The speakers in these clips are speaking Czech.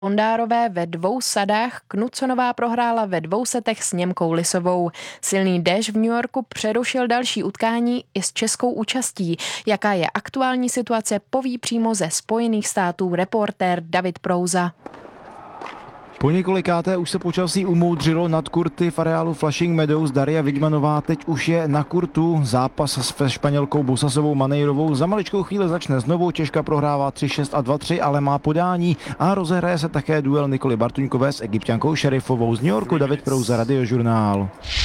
Bondárové ve 2 sadách, Knudsonová prohrála ve 2 setech s Němkou Lisovou. Silný déšť v New Yorku přerušil další utkání i s českou účastí. Jaká je aktuální situace, poví přímo ze Spojených států reportér David Prouza. Po několikáté už se počasí umoudřilo nad kurty v areálu Flushing Meadows. Daria Vidmanová teď už je na kurtu. Zápas s Španělkou Bosasovou Maneirovou za maličkou chvíli začne znovu. Češka prohrává 3-6 a 2-3, ale má podání a rozehraje se také duel Nikoly Bartuňkové s Egypťankou Šerifovou. Z New Yorku David Prouza, Radiožurnál.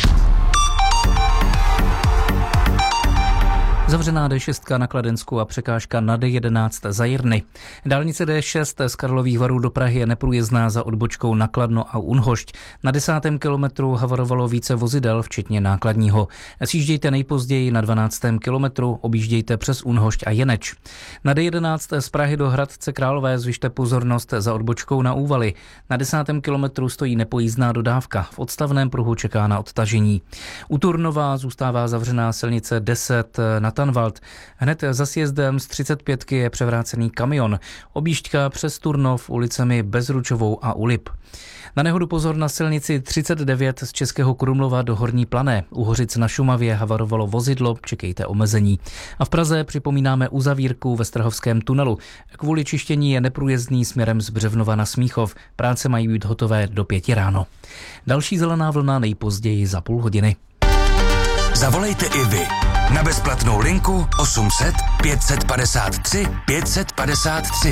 Zavřená D6 na Kladensku a překážka na D11 za Jirny. Dálnice D6 z Karlových Varů do Prahy je neprůjezdná za odbočkou na Kladno a Unhošť. Na 10. kilometru havarovalo více vozidel, včetně nákladního. Sjíždějte nejpozději na 12. kilometru, objíždějte přes Unhošť a Jeneč. Na D11 z Prahy do Hradce Králové zvyšte pozornost za odbočkou na Úvaly. Na 10. kilometru stojí nepojízdná dodávka. V odstavném pruhu čeká na odtažení. U Turnova zůstává zavřená silnice 10 na Tanvald. Hned za sjezdem z 35 je převrácený kamion. Objížďka přes Turnov ulicemi Bezručovou a Ulip. Na nehodu pozor na silnici 39 z Českého Krumlova do Horní Plané. U Hořic na Šumavě havarovalo vozidlo, čekejte omezení. A v Praze připomínáme uzavírku ve Strahovském tunelu. Kvůli čištění je neprůjezdný směrem z Břevnova na Smíchov. Práce mají být hotové do 5 ráno. Další zelená vlna nejpozději za půl hodiny. Zavolejte i vy na bezplatnou linku 800 553 553.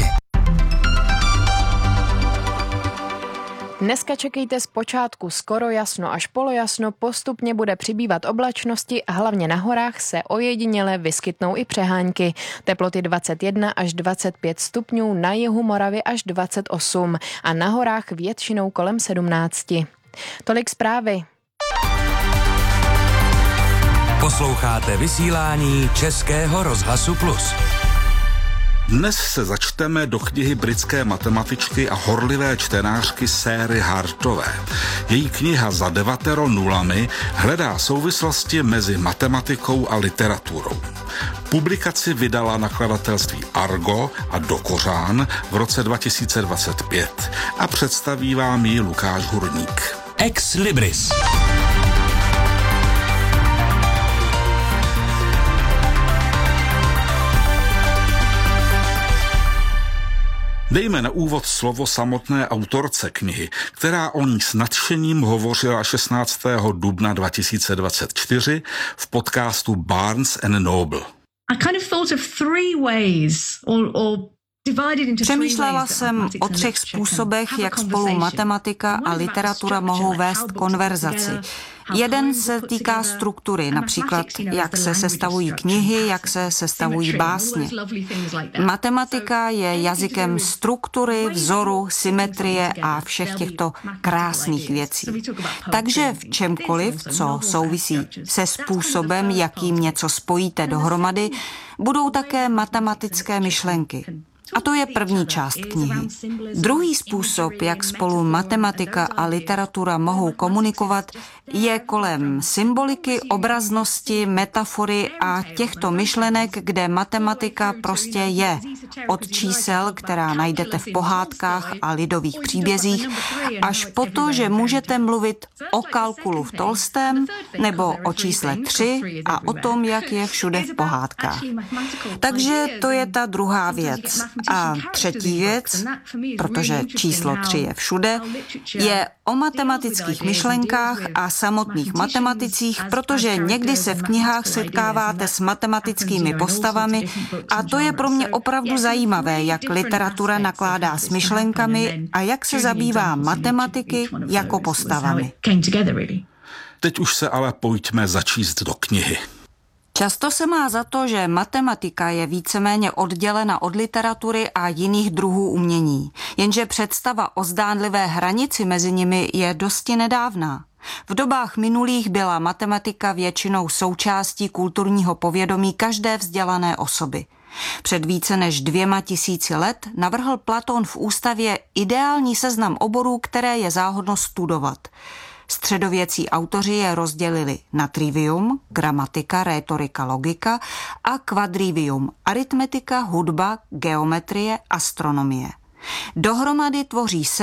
Dneska čekejte zpočátku skoro jasno až polojasno, postupně bude přibývat oblačnosti a hlavně na horách se ojediněle vyskytnou i přehánky. Teploty 21 až 25 stupňů, na jihu Moravy až 28 a na horách většinou kolem 17. Tolik zprávy. Posloucháte vysílání Českého rozhlasu Plus. Dnes se začteme do knihy britské matematičky a horlivé čtenářky Sary Hartové. Její kniha Za 9 nulami hledá souvislosti mezi matematikou a literaturou. Publikaci vydala nakladatelství Argo a Dokořán v roce 2025 a představí vám ji Lukáš Hurník. Ex Libris. Dejme na úvod slovo samotné autorce knihy, která o ní s nadšením hovořila 16. dubna 2024 v podcastu Barnes & Noble. Přemýšlela jsem o 3 způsobech, jak spolu matematika a literatura mohou vést konverzaci. Jeden se týká struktury, například jak se sestavují knihy, jak se sestavují básně. Matematika je jazykem struktury, vzoru, symetrie a všech těchto krásných věcí. Takže v čemkoliv, co souvisí se způsobem, jakým něco spojíte dohromady, budou také matematické myšlenky. A to je první část knihy. Druhý způsob, jak spolu matematika a literatura mohou komunikovat, je kolem symboliky, obraznosti, metafory a těchto myšlenek, kde matematika prostě je. Od čísel, která najdete v pohádkách a lidových příbězích, až po to, že můžete mluvit o kalkulu v Tolstém nebo o čísle 3 a o tom, jak je všude v pohádkách. Takže to je ta druhá věc. A třetí věc, protože číslo 3 je všude, je o matematických myšlenkách a samotných matematicích, protože někdy se v knihách setkáváte s matematickými postavami a to je pro mě opravdu zajímavé, jak literatura nakládá s myšlenkami a jak se zabývá matematiky jako postavami. Teď už se ale pojďme začíst do knihy. Často se má za to, že matematika je víceméně oddělena od literatury a jiných druhů umění, jenže představa o zdánlivé hranici mezi nimi je dosti nedávná. V dobách minulých byla matematika většinou součástí kulturního povědomí každé vzdělané osoby. Před více než 2000 let navrhl Platón v ústavě ideální seznam oborů, které je záhodno studovat. Středověcí autoři je rozdělili na trivium, gramatika, rétorika, logika a quadrivium, aritmetika, hudba, geometrie, astronomie. Dohromady tvoří